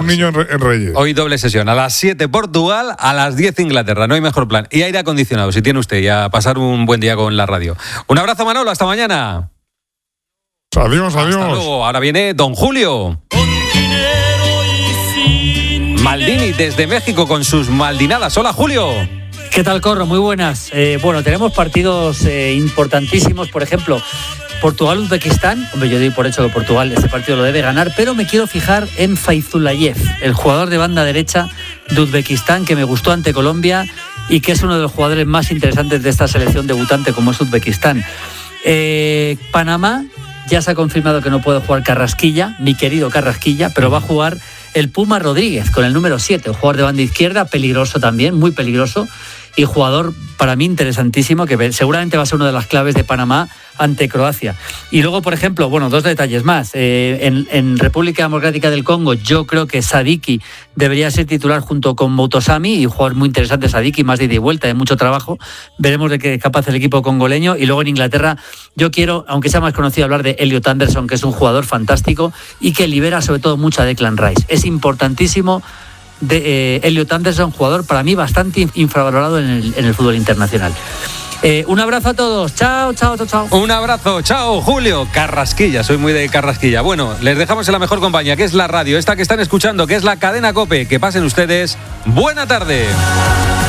un niño en Reyes. Hoy doble sesión. A las 7 Portugal, a las 10 Inglaterra. No hay mejor plan. Y aire acondicionado, si tiene usted, y a pasar un buen día con la radio. Un abrazo, Manolo. Hasta mañana. Adiós. Hasta luego. Ahora viene Don Julio Maldini desde México con sus maldinadas. Hola, Julio. ¿Qué tal, Corro? Muy buenas. Bueno, tenemos partidos importantísimos. Por ejemplo, Portugal-Uzbekistán. Hombre, yo doy por hecho que Portugal este partido lo debe ganar, pero me quiero fijar en Faizullayev, el jugador de banda derecha de Uzbekistán, que me gustó ante Colombia y que es uno de los jugadores más interesantes de esta selección debutante como es Uzbekistán. Panamá, ya se ha confirmado que no puede jugar Carrasquilla, mi querido Carrasquilla, pero va a jugar el Puma Rodríguez con el número 7, un jugador de banda izquierda, peligroso también, muy peligroso, y jugador para mí interesantísimo, que seguramente va a ser una de las claves de Panamá ante Croacia. Y luego, por ejemplo, bueno, dos detalles más. En República Democrática del Congo, yo creo que Sadiki debería ser titular junto con Moutosami, y un jugador muy interesante Sadiki, más de ida y vuelta, de mucho trabajo. Veremos de qué es capaz el equipo congoleño. Y luego en Inglaterra, yo quiero, aunque sea más conocido, hablar de Elliot Anderson, que es un jugador fantástico y que libera sobre todo mucho a Declan Rice. Es importantísimo de Elliot Anderson, jugador para mí bastante infravalorado en el fútbol internacional. Un abrazo a todos. Chao. Un abrazo. Chao, Julio. Carrasquilla. Soy muy de Carrasquilla. Bueno, les dejamos en la mejor compañía, que es la radio. Esta que están escuchando, que es la cadena COPE. Que pasen ustedes buena tarde.